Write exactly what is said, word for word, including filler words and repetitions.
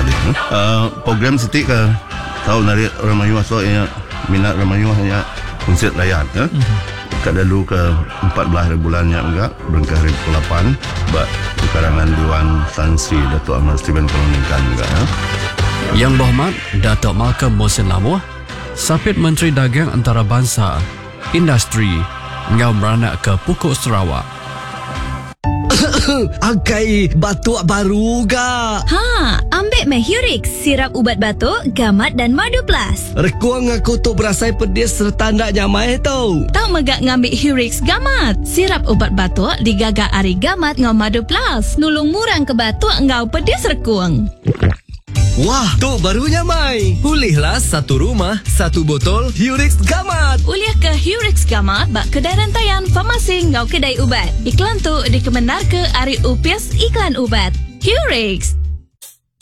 uh, program Siti ke tahu narik ramai masuk ya minat ramai hanya konsert rakyat ya. Kat dulu ke empat belas bulan yang enggak berangkat hari ke lapan bak karangan Dewan Tan Sri Datuk Ahmad Steven Koloningkan juga ya. Yang Berhormat Datuk Malcolm Mohsin Lamuh, Sapit Menteri Dagang Antarabangsa, Industri, ngau beranak ke Pokok Sarawak. Agai batuk baru ga. Ha, ambil meh Hurix, sirap ubat batuk, gamat dan madu plus. Rekuang aku tu berasai pedis serta nak nyamai tau. Tahu megak ngambil Hurix gamat, sirap ubat batuk digagak ari gamat ngau madu plus, nulung murang ke batuk ngau pedis rekuang. Wah, tu barunya mai. Pulihlah satu rumah, satu botol Hurix Gamat. Uliah ke Hurix Gamat bak kedai rantaian farmasi ngau kedai ubat. Iklan tu dikebenar ke ari upis iklan ubat. Hurix.